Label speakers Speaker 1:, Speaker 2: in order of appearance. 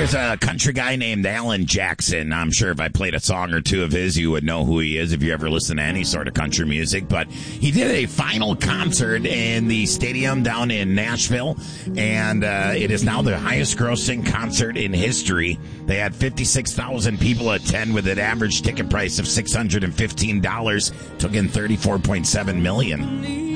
Speaker 1: There's a country guy named Alan Jackson. I'm sure if I played a song or two of his, you would know who he is if you ever listen to any sort of country music. But he did a final concert in the stadium down in Nashville, and it is now the highest grossing concert in history. They had 56,000 people attend with an average ticket price of $615. Took in $34.7 million.